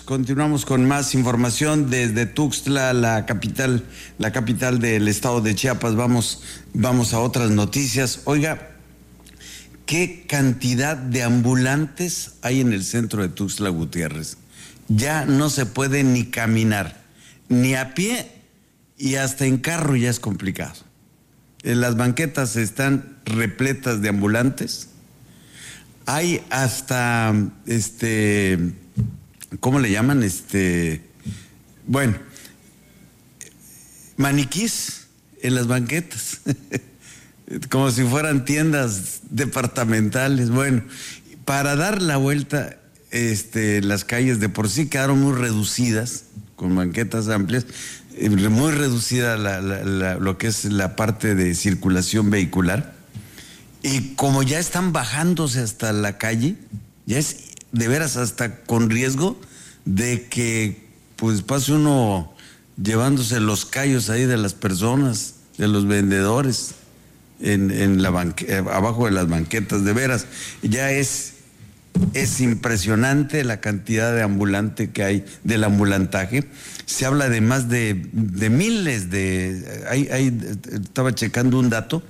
continuamos con más información desde Tuxtla, la capital del estado de Chiapas. Vamos a otras noticias. Oiga, ¿qué cantidad de ambulantes hay en el centro de Tuxtla Gutiérrez? Ya no se puede ni caminar, ni a pie, y hasta en carro ya es complicado. Las banquetas están repletas de ambulantes. Hay hasta, ¿cómo le llaman? Bueno, maniquís en las banquetas, como si fueran tiendas departamentales. Bueno, para dar la vuelta, las calles de por sí quedaron muy reducidas, con banquetas amplias, muy reducida lo que es la parte de circulación vehicular. Y como ya están bajándose hasta la calle, ya es de veras hasta con riesgo de que pues pase uno llevándose los callos ahí de las personas, de los vendedores, abajo de las banquetas. De veras, ya es impresionante la cantidad de ambulante que hay, del ambulantaje. Se habla de más de miles estaba checando un dato,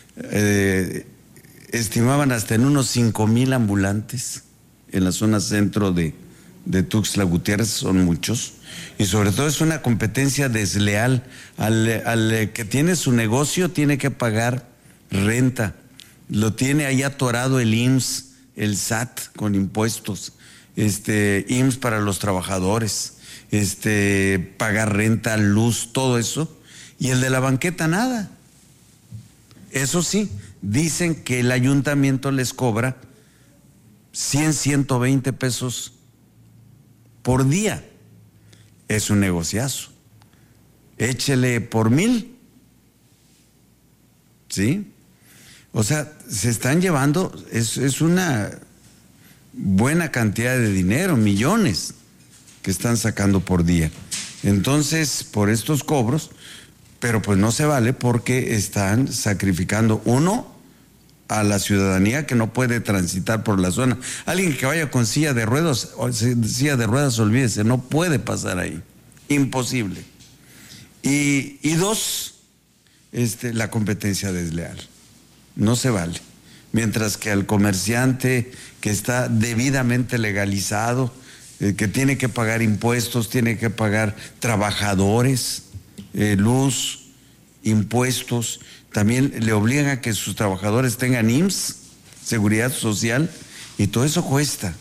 estimaban hasta en unos 5,000 ambulantes en la zona centro de Tuxtla Gutiérrez. Son muchos, y sobre todo es una competencia desleal. Al que tiene su negocio tiene que pagar renta, lo tiene ahí atorado el IMSS, el SAT con impuestos, IMSS para los trabajadores, pagar renta, luz, todo eso, y el de la banqueta nada. Eso sí, dicen que el ayuntamiento les cobra 120 pesos por día. Es un negociazo. Échele por 1,000. ¿Sí? O sea, se están llevando, es una buena cantidad de dinero, millones que están sacando por día. Entonces, por estos cobros, pero pues no se vale, porque están sacrificando, uno, a la ciudadanía que no puede transitar por la zona. Alguien que vaya con silla de ruedas, olvídese, no puede pasar ahí, imposible. Y dos, la competencia desleal, no se vale. Mientras que al comerciante que está debidamente legalizado, que tiene que pagar impuestos, tiene que pagar trabajadores, luz, impuestos, también le obligan a que sus trabajadores tengan IMSS, seguridad social, y todo eso cuesta.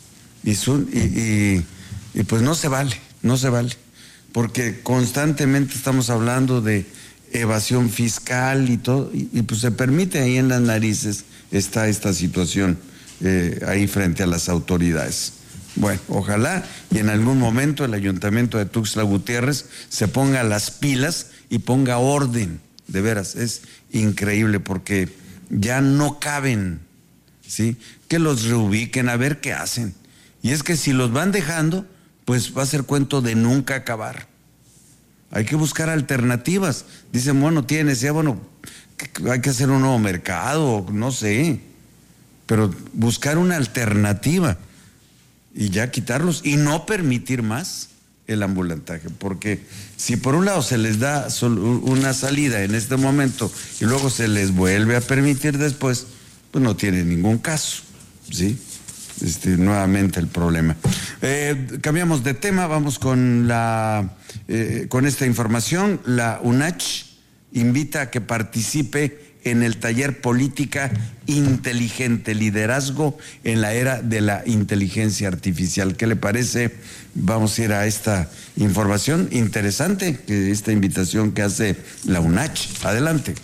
Y pues no se vale, porque constantemente estamos hablando de evasión fiscal y todo, y pues se permite ahí en las narices está esta situación ahí frente a las autoridades. Bueno, ojalá y en algún momento el ayuntamiento de Tuxtla Gutiérrez se ponga las pilas y ponga orden. De veras, es increíble, porque ya no caben, ¿sí? Que los reubiquen, a ver qué hacen. Y es que si los van dejando, pues va a ser cuento de nunca acabar. Hay que buscar alternativas. Dicen, bueno, hay que hacer un nuevo mercado, no sé, pero buscar una alternativa y ya quitarlos y no permitir más el ambulantaje, porque si por un lado se les da una salida en este momento y luego se les vuelve a permitir después, pues no tiene ningún caso, ¿sí? Nuevamente el problema. Cambiamos de tema, vamos con esta información. La UNACH invita a que participe en el taller Política Inteligente, liderazgo en la era de la inteligencia artificial. ¿Qué le parece? Vamos a ir a esta información interesante, esta invitación que hace la UNACH. Adelante.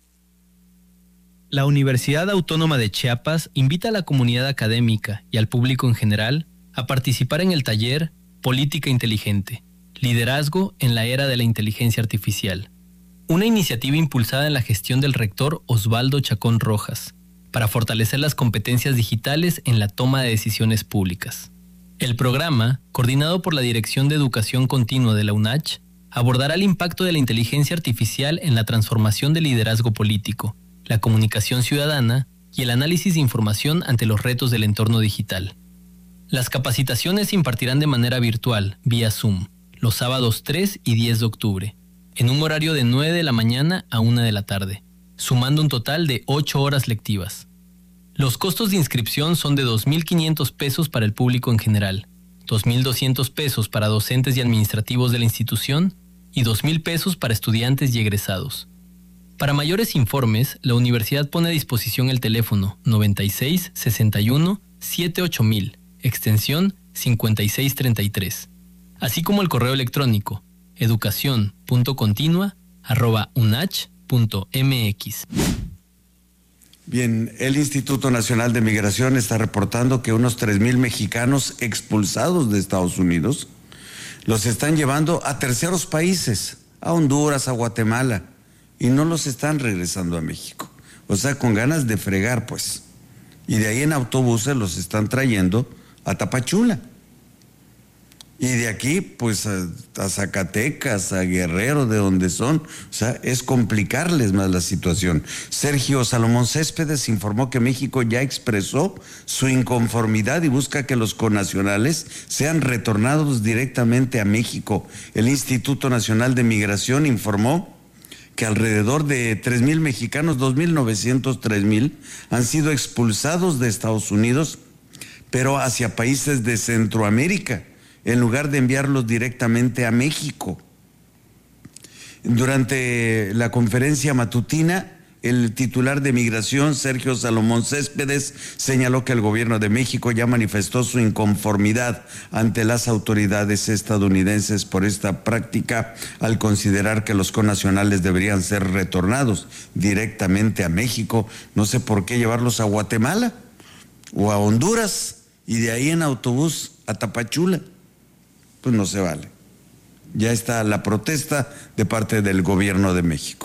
La Universidad Autónoma de Chiapas invita a la comunidad académica y al público en general a participar en el taller Política Inteligente, liderazgo en la era de la inteligencia artificial. Una iniciativa impulsada en la gestión del rector Osvaldo Chacón Rojas, para fortalecer las competencias digitales en la toma de decisiones públicas. El programa, coordinado por la Dirección de Educación Continua de la UNACH, abordará el impacto de la inteligencia artificial en la transformación del liderazgo político, la comunicación ciudadana y el análisis de información ante los retos del entorno digital. Las capacitaciones se impartirán de manera virtual, vía Zoom, los sábados 3 y 10 de octubre, en un horario de 9 de la mañana a 1 de la tarde, sumando un total de 8 horas lectivas. Los costos de inscripción son de 2.500 pesos para el público en general, 2.200 pesos para docentes y administrativos de la institución y 2.000 pesos para estudiantes y egresados. Para mayores informes, la universidad pone a disposición el teléfono 96 61 78000, extensión 5633, así como el correo electrónico educacion.continua@unach.mx. Bien, el Instituto Nacional de Migración está reportando que unos 3,000 mexicanos expulsados de Estados Unidos los están llevando a terceros países, a Honduras, a Guatemala, y no los están regresando a México. O sea, con ganas de fregar, pues. Y de ahí en autobuses los están trayendo a Tapachula. Y de aquí, pues, a Zacatecas, a Guerrero, de donde son. O sea, es complicarles más la situación. Sergio Salomón Céspedes informó que México ya expresó su inconformidad y busca que los connacionales sean retornados directamente a México. El Instituto Nacional de Migración informó que alrededor de 3,000 mexicanos, 2,900, 3,000, han sido expulsados de Estados Unidos, pero hacia países de Centroamérica, en lugar de enviarlos directamente a México. Durante la conferencia matutina, el titular de Migración, Sergio Salomón Céspedes, señaló que el gobierno de México ya manifestó su inconformidad ante las autoridades estadounidenses por esta práctica, al considerar que los connacionales deberían ser retornados directamente a México. No sé por qué llevarlos a Guatemala o a Honduras y de ahí en autobús a Tapachula. Pues no se vale. Ya está la protesta de parte del gobierno de México.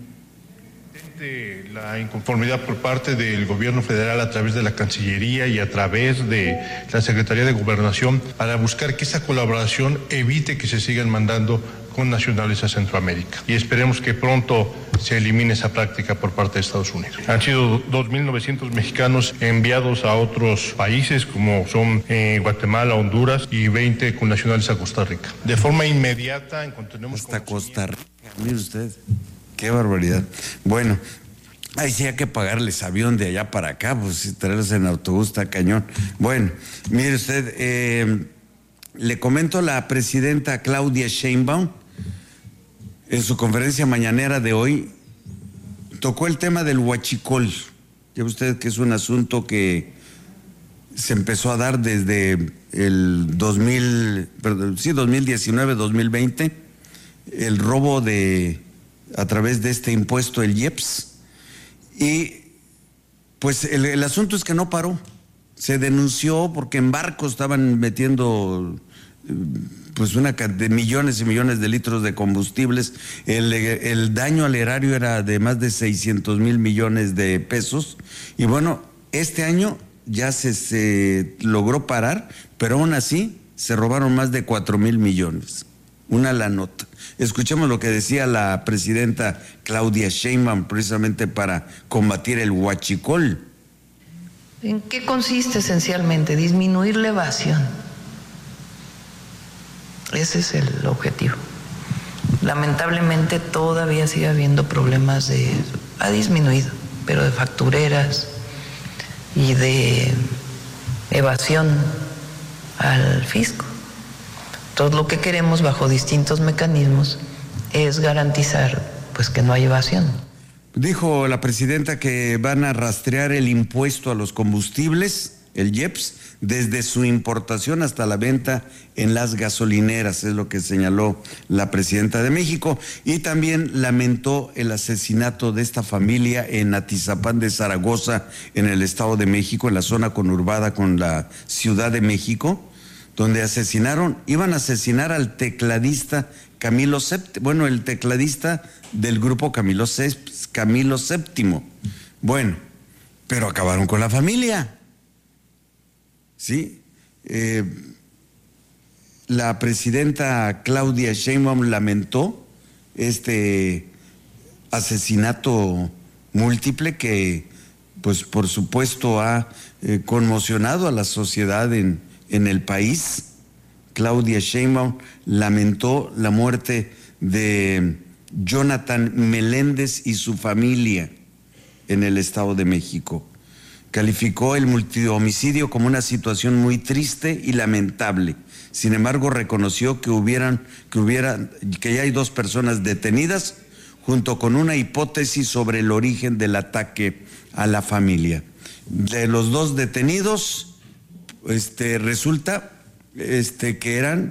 La inconformidad por parte del gobierno federal a través de la Cancillería y a través de la Secretaría de Gobernación para buscar que esa colaboración evite que se sigan mandando connacionales a Centroamérica. Y esperemos que pronto se elimine esa práctica por parte de Estados Unidos. Han sido 2,900 mexicanos enviados a otros países como son Guatemala, Honduras y 20 connacionales a Costa Rica. De forma inmediata encontraremos... Hasta Costa Rica, mire usted, qué barbaridad. Bueno, ahí sí hay que pagarles avión de allá para acá, pues si traerlos en autobús está cañón. Bueno, mire usted, le comento, la presidenta Claudia Sheinbaum, en su conferencia mañanera de hoy, tocó el tema del huachicol. Ya ve usted que es un asunto que se empezó a dar desde el 2019, 2020, el robo a través de este impuesto, el IEPS. Y pues el asunto es que no paró. Se denunció porque en barcos estaban metiendo pues una cantidad de millones y millones de litros de combustibles. El daño al erario era de más de 600,000 millones de pesos. Y bueno, este año ya se logró parar, pero aún así se robaron más de 4,000 millones. Una la nota. Escuchemos lo que decía la presidenta Claudia Sheinbaum precisamente para combatir el huachicol. ¿En qué consiste esencialmente? Disminuir la evasión. Ese es el objetivo. Lamentablemente todavía sigue habiendo problemas ha disminuido, pero de factureras y de evasión al fisco. Todo lo que queremos bajo distintos mecanismos es garantizar pues que no hay evasión. Dijo la presidenta que van a rastrear el impuesto a los combustibles, el IEPS, desde su importación hasta la venta en las gasolineras, es lo que señaló la presidenta de México, y también lamentó el asesinato de esta familia en Atizapán de Zaragoza, en el Estado de México, en la zona conurbada con la Ciudad de México, donde iban a asesinar al tecladista Camilo VII, bueno, el tecladista del grupo Camilo VII. Bueno, pero acabaron con la familia. Sí, la presidenta Claudia Sheinbaum lamentó este asesinato múltiple que, pues, por supuesto, ha conmocionado a la sociedad en en el país. Claudia Sheinbaum lamentó la muerte de Jonathan Meléndez y su familia en el Estado de México. Calificó el multihomicidio como una situación muy triste y lamentable. Sin embargo, reconoció que ya hay 2 personas detenidas, junto con una hipótesis sobre el origen del ataque a la familia. De los 2 detenidos, resulta que eran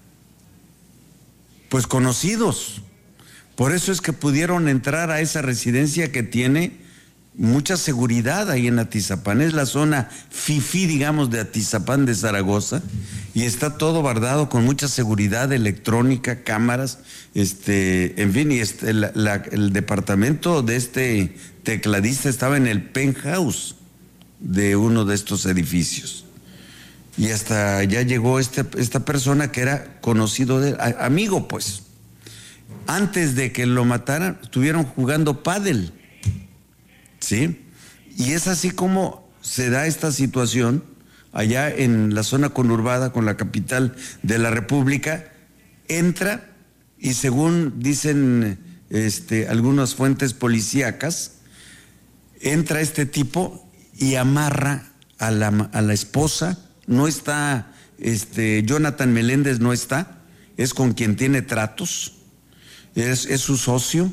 pues conocidos. Por eso es que pudieron entrar a esa residencia que tiene mucha seguridad ahí en Atizapán. Es la zona fifí, digamos, de Atizapán de Zaragoza, y está todo guardado con mucha seguridad electrónica, cámaras, en fin, y el departamento de este tecladista estaba en el penthouse de uno de estos edificios. Y hasta allá llegó esta persona que era conocido de amigo, pues. Antes de que lo mataran, estuvieron jugando pádel. ¿Sí? Y es así como se da esta situación allá en la zona conurbada con la capital de la República. Entra y, según dicen algunas fuentes policíacas, entra este tipo y amarra a la esposa. No está, Jonathan Meléndez no está, es con quien tiene tratos, es su socio.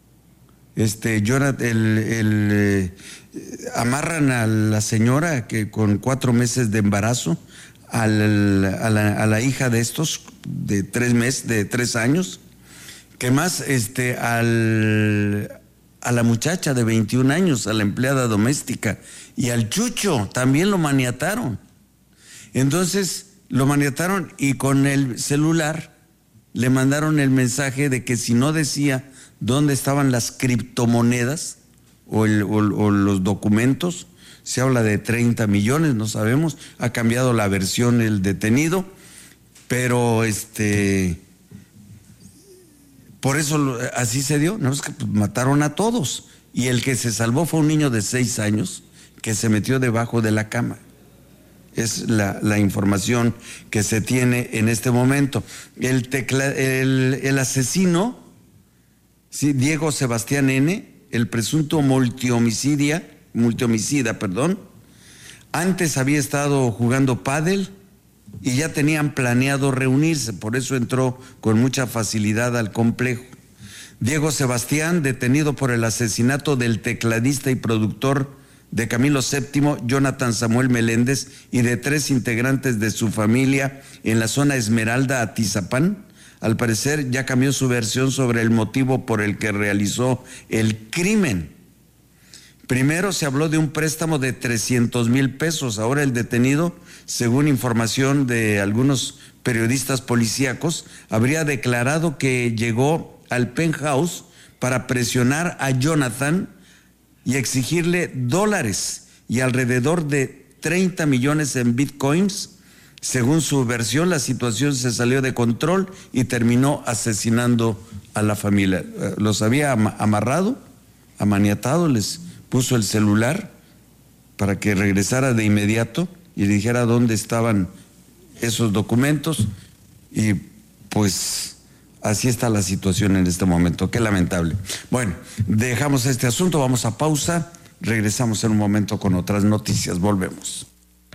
Amarran a la señora que con 4 meses de embarazo, a la hija de estos de 3 años, que más a la muchacha de 21 años, a la empleada doméstica, y al chucho también lo maniataron. Entonces lo maniataron y con el celular le mandaron el mensaje de que si no decía dónde estaban las criptomonedas o los documentos, se habla de 30 millones, no sabemos, ha cambiado la versión el detenido, pero por eso así se dio, no es que mataron a todos, y el que se salvó fue un niño de 6 años que se metió debajo de la cama. Es la información que se tiene en este momento. El asesino, sí, Diego Sebastián N., el presunto multihomicida, antes había estado jugando pádel y ya tenían planeado reunirse, por eso entró con mucha facilidad al complejo. Diego Sebastián, detenido por el asesinato del tecladista y productor de Camilo VII, Jonathan Samuel Meléndez, y de 3 integrantes de su familia en la zona Esmeralda, Atizapán. Al parecer ya cambió su versión sobre el motivo por el que realizó el crimen. Primero se habló de un préstamo de 300,000 pesos. Ahora el detenido, según información de algunos periodistas policíacos, habría declarado que llegó al penthouse para presionar a Jonathan y exigirle dólares y alrededor de 30 millones en bitcoins. Según su versión, la situación se salió de control y terminó asesinando a la familia. Los había amarrado, amaniatado, les puso el celular para que regresara de inmediato y dijera dónde estaban esos documentos, y pues así está la situación en este momento. Qué lamentable. Bueno, dejamos este asunto, vamos a pausa, regresamos en un momento con otras noticias, volvemos.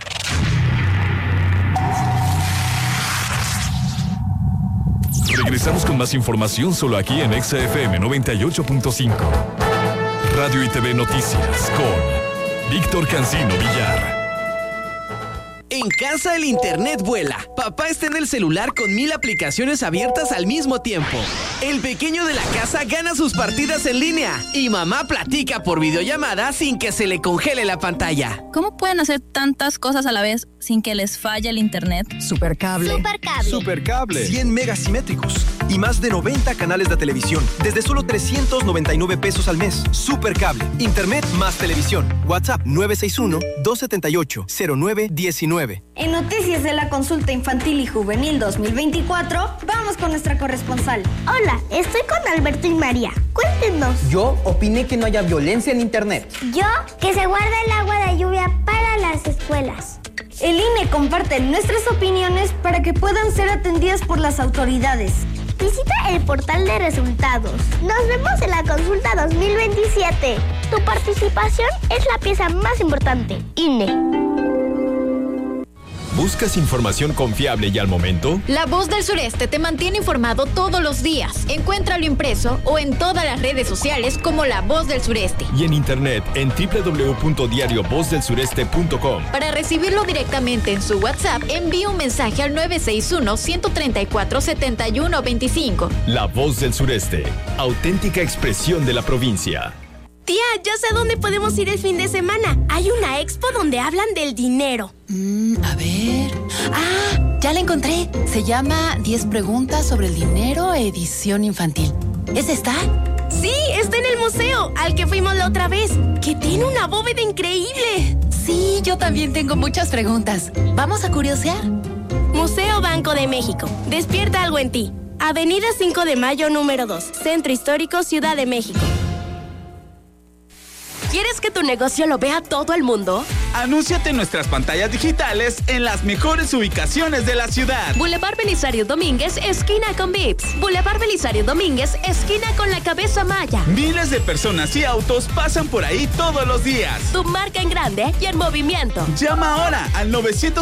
Regresamos con más información solo aquí en XFM 98.5. Radio y TV Noticias con Víctor Cancino Villar. En casa el internet vuela. Papá está en el celular con 1000 aplicaciones abiertas al mismo tiempo. El pequeño de la casa gana sus partidas en línea. Y mamá platica por videollamada sin que se le congele la pantalla. ¿Cómo pueden hacer tantas cosas a la vez sin que les falle el internet? Supercable. Supercable. 100 megas simétricos y más de 90 canales de televisión desde solo 399 pesos al mes. Supercable. Internet más televisión. WhatsApp 961-278-0919. En Noticias de la Consulta Infantil y Juvenil 2024, vamos con nuestra corresponsal. Hola, estoy con Alberto y María. Cuéntenos. Yo opiné que no haya violencia en internet. Yo, que se guarde el agua de lluvia para las escuelas. El INE comparte nuestras opiniones para que puedan ser atendidas por las autoridades. Visita el portal de resultados. Nos vemos en la consulta 2027. Tu participación es la pieza más importante. INE. ¿Buscas información confiable y al momento? La Voz del Sureste te mantiene informado todos los días. Encuéntralo impreso o en todas las redes sociales como La Voz del Sureste. Y en internet en www.diariovozdelsureste.com. Para recibirlo directamente en su WhatsApp, envíe un mensaje al 961-134-7125. La Voz del Sureste, auténtica expresión de la provincia. Tía, ya sé dónde podemos ir el fin de semana. Hay una expo donde hablan del dinero. A ver... ¡Ah! Ya la encontré. Se llama 10 preguntas sobre el dinero, edición infantil. ¿Es esta? Sí, está en el museo, al que fuimos la otra vez, que tiene una bóveda increíble. Sí, yo también tengo muchas preguntas. ¿Vamos a curiosear? Museo Banco de México. Despierta algo en ti. Avenida 5 de Mayo, número 2. Centro Histórico, Ciudad de México. ¿Quieres que tu negocio lo vea todo el mundo? Anúnciate en nuestras pantallas digitales en las mejores ubicaciones de la ciudad. Boulevard Belisario Domínguez, esquina con Vips. Boulevard Belisario Domínguez, esquina con la Cabeza Maya. Miles de personas y autos pasan por ahí todos los días. Tu marca en grande y en movimiento. Llama ahora al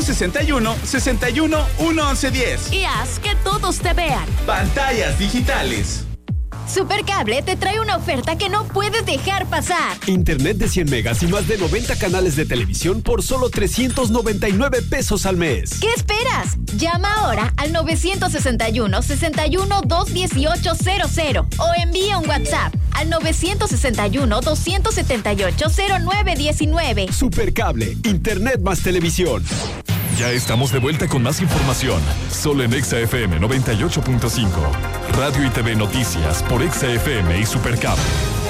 961-61-11110. Y haz que todos te vean. Pantallas digitales. Supercable te trae una oferta que no puedes dejar pasar. Internet de 100 megas y más de 90 canales de televisión por solo 399 pesos al mes. ¿Qué esperas? Llama ahora al 961-61-21800 o envía un WhatsApp al 961-278-0919. Supercable, Internet más televisión. Ya estamos de vuelta con más información, solo en Exa FM 98.5. Radio y TV Noticias por Exa FM y Supercable.